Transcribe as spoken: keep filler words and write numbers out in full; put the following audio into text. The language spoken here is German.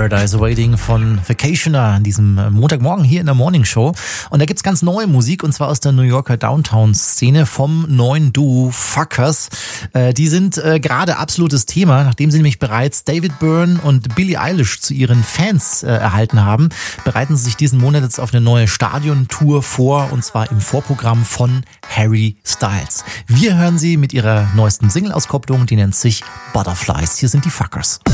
Paradise Waiting von Vacationer an diesem Montagmorgen hier in der Morning Show. Und da gibt's ganz neue Musik, und zwar aus der New Yorker Downtown-Szene vom neuen Duo Fuckers. Äh, die sind äh, gerade absolutes Thema, nachdem sie nämlich bereits David Byrne und Billie Eilish zu ihren Fans äh, erhalten haben, bereiten sie sich diesen Monat jetzt auf eine neue Stadiontour vor, und zwar im Vorprogramm von Harry Styles. Wir hören sie mit ihrer neuesten Single-Auskopplung, die nennt sich Butterflies. Hier sind die Fuckers.